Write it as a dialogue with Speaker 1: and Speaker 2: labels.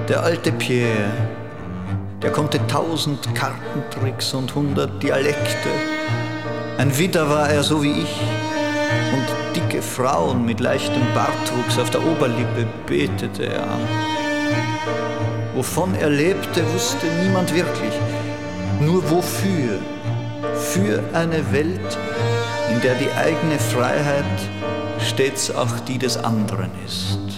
Speaker 1: Der alte Pierre, der konnte 1000 Kartentricks und 100 Dialekte. Ein Widder war er so wie ich, und dicke Frauen mit leichtem Bartwuchs auf der Oberlippe betete er an. Wovon er lebte, wusste niemand wirklich, nur wofür. Für eine Welt, in der die eigene Freiheit stets auch die des anderen ist.